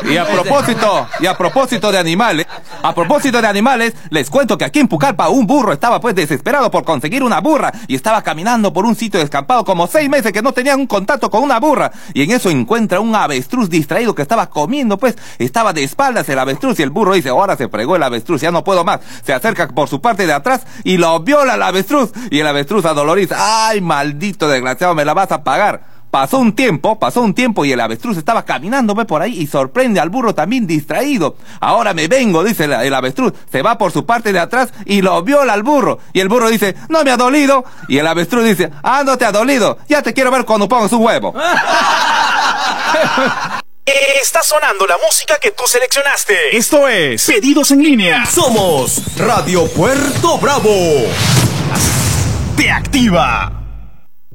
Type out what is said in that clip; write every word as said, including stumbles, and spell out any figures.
Y a propósito, y a propósito de animales, a propósito de animales, les cuento que aquí en Pucallpa un burro estaba pues desesperado por conseguir una burra y estaba caminando por un sitio descampado como seis meses que no tenía un contacto con una burra, y en eso encuentra un avestruz distraído que estaba comiendo, pues estaba de espaldas el avestruz, y el burro dice, ahora se fregó el avestruz, ya no puedo más. Se acerca por su parte de atrás y lo viola el avestruz, y el avestruz adoloriza, ay, maldito desgraciado, me la vas a pagar. Pasó un tiempo, pasó un tiempo y el avestruz estaba caminando ve, por ahí y sorprende al burro también distraído. Ahora me vengo, dice el, el avestruz, se va por su parte de atrás y lo viola al burro. Y el burro dice, no me ha dolido. Y el avestruz dice, ah, no te ha dolido, ya te quiero ver cuando pongas un huevo. Está sonando la música que tú seleccionaste. Esto es Pedidos en Línea. Somos Radio Puerto Bravo. Te activa.